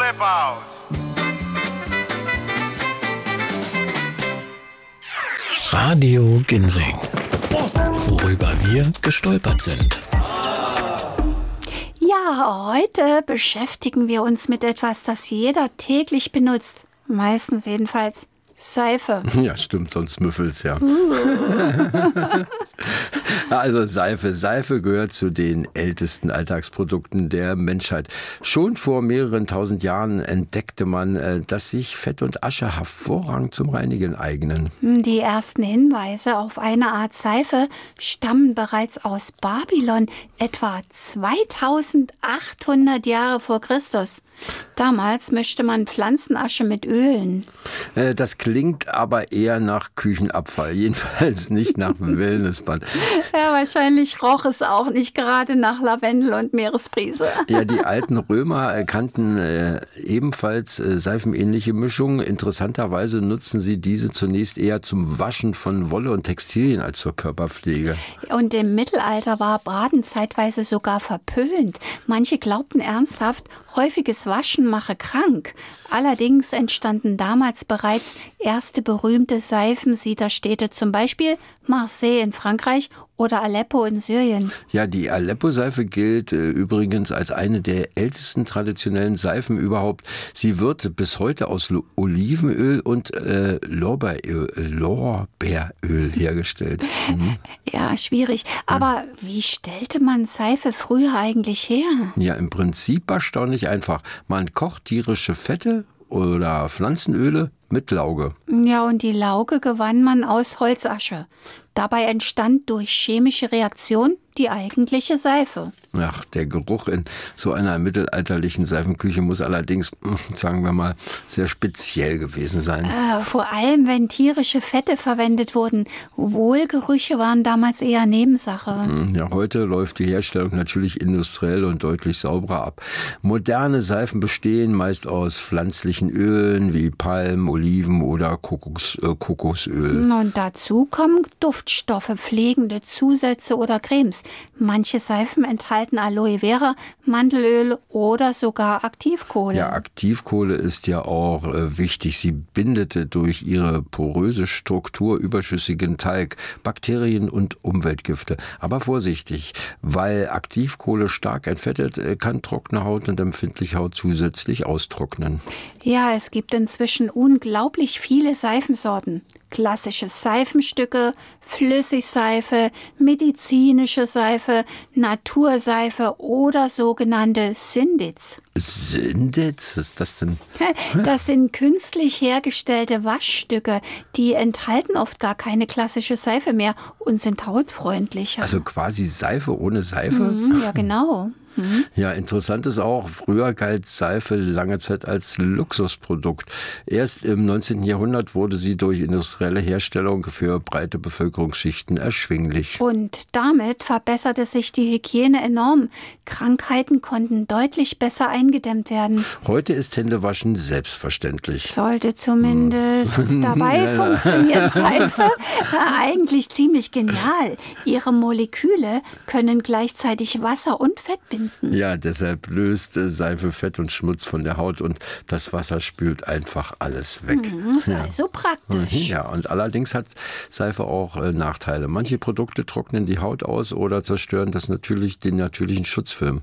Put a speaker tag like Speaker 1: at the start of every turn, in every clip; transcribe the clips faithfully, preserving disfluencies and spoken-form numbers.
Speaker 1: step out.
Speaker 2: Radio Ginseng. Worüber wir gestolpert sind.
Speaker 3: Ja, heute beschäftigen wir uns mit etwas, das jeder täglich benutzt. Meistens jedenfalls. Seife.
Speaker 4: Ja, stimmt, sonst müffelt's ja. Also Seife. Seife gehört zu den ältesten Alltagsprodukten der Menschheit. Schon vor mehreren tausend Jahren entdeckte man, dass sich Fett und Asche hervorragend zum Reinigen eignen.
Speaker 3: Die ersten Hinweise auf eine Art Seife stammen bereits aus Babylon, etwa zweitausendachthundert Jahre vor Christus. Damals mischte man Pflanzenasche mit Ölen.
Speaker 4: Das klingt aber eher nach Küchenabfall, jedenfalls nicht nach Wellnessbad.
Speaker 3: Ja, wahrscheinlich roch es auch nicht gerade nach Lavendel und Meeresbrise.
Speaker 4: Ja, die alten Römer kannten äh, ebenfalls äh, seifenähnliche Mischungen. Interessanterweise nutzen sie diese zunächst eher zum Waschen von Wolle und Textilien als zur Körperpflege.
Speaker 3: Und im Mittelalter war Baden zeitweise sogar verpönt. Manche glaubten ernsthaft, häufiges Waschen mache krank. Allerdings entstanden damals bereits erste berühmte Seifensiederstädte, zum Beispiel Marseille in Frankreich oder Aleppo in Syrien.
Speaker 4: Ja, die Aleppo-Seife gilt äh, übrigens als eine der ältesten traditionellen Seifen überhaupt. Sie wird bis heute aus Olivenöl und äh, Lorbeeröl, Lorbeeröl hergestellt. Mhm.
Speaker 3: Ja, schwierig. Aber mhm. wie stellte man Seife früher eigentlich her?
Speaker 4: Ja, im Prinzip erstaunlich einfach. Man kocht tierische Fette oder Pflanzenöle mit Lauge.
Speaker 3: Ja, und die Lauge gewann man aus Holzasche. Dabei entstand durch chemische Reaktion die eigentliche Seife.
Speaker 4: Ach, der Geruch in so einer mittelalterlichen Seifenküche muss allerdings, sagen wir mal, sehr speziell gewesen sein.
Speaker 3: Äh, vor allem, wenn tierische Fette verwendet wurden. Wohlgerüche waren damals eher Nebensache.
Speaker 4: Ja, heute läuft die Herstellung natürlich industriell und deutlich sauberer ab. Moderne Seifen bestehen meist aus pflanzlichen Ölen wie Palm, Oliven oder Kokos, äh, Kokosöl.
Speaker 3: Und dazu kommen Duftstoffe, pflegende Zusätze oder Cremes. Manche Seifen enthalten Aloe Vera, Mandelöl oder sogar Aktivkohle.
Speaker 4: Ja, Aktivkohle ist ja auch äh, wichtig. Sie bindet durch ihre poröse Struktur überschüssigen Talg, Bakterien und Umweltgifte. Aber vorsichtig, weil Aktivkohle stark entfettet, kann trockene Haut und empfindliche Haut zusätzlich austrocknen.
Speaker 3: Ja, es gibt inzwischen unglaublich viele Seifensorten. Klassische Seifenstücke, Flüssigseife, medizinische Seife, Naturseife oder sogenannte Syndits.
Speaker 4: Syndits? Was ist das denn?
Speaker 3: Das sind künstlich hergestellte Waschstücke. Die enthalten oft gar keine klassische Seife mehr und sind hautfreundlicher.
Speaker 4: Also quasi Seife ohne Seife?
Speaker 3: Mhm, ja, genau. Mhm.
Speaker 4: Ja, interessant ist auch, früher galt Seife lange Zeit als Luxusprodukt. Erst im neunzehnten Jahrhundert wurde sie durch industrielle Herstellung für breite Bevölkerungsschichten erschwinglich.
Speaker 3: Und damit verbesserte sich die Hygiene enorm. Krankheiten konnten deutlich besser eingedämmt werden.
Speaker 4: Heute ist Händewaschen selbstverständlich.
Speaker 3: Sollte zumindest. Hm. Dabei ja, funktioniert Seife eigentlich ziemlich genial. Ihre Moleküle können gleichzeitig Wasser und Fett binden.
Speaker 4: Ja, deshalb löst Seife Fett und Schmutz von der Haut und das Wasser spült einfach alles weg.
Speaker 3: Mhm, ist
Speaker 4: ja.
Speaker 3: also praktisch.
Speaker 4: Ja, und allerdings hat Seife auch äh, Nachteile. Manche Produkte trocknen die Haut aus oder zerstören das natürlich, den natürlichen Schutzfilm.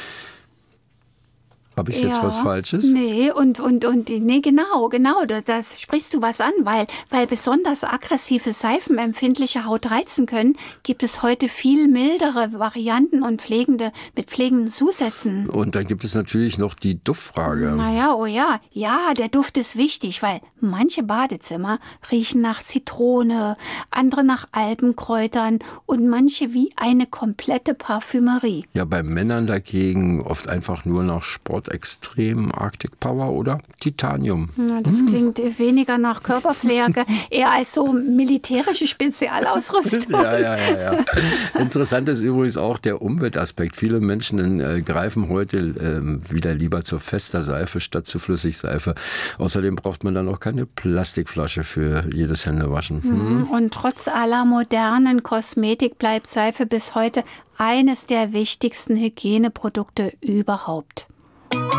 Speaker 4: Habe ich
Speaker 3: ja,
Speaker 4: jetzt was Falsches?
Speaker 3: Nee, und, und, und, nee, genau, genau, da, das sprichst du was an, weil, weil besonders aggressive Seifen empfindliche Haut reizen können, gibt es heute viel mildere Varianten und pflegende, mit pflegenden Zusätzen.
Speaker 4: Und dann gibt es natürlich noch die Duftfrage.
Speaker 3: Naja, oh ja, ja, der Duft ist wichtig, weil manche Badezimmer riechen nach Zitrone, andere nach Alpenkräutern und manche wie eine komplette Parfümerie.
Speaker 4: Ja, bei Männern dagegen oft einfach nur nach Sport. Extrem Arctic Power oder Titanium.
Speaker 3: Na, das hm. klingt weniger nach Körperpflege, eher als so militärische Spezialausrüstung.
Speaker 4: ja, ja, ja, ja. Interessant ist übrigens auch der Umweltaspekt. Viele Menschen äh, greifen heute äh, wieder lieber zur fester Seife statt zu Flüssigseife. Außerdem braucht man dann auch keine Plastikflasche für jedes Händewaschen. Hm.
Speaker 3: Und trotz aller modernen Kosmetik bleibt Seife bis heute eines der wichtigsten Hygieneprodukte überhaupt.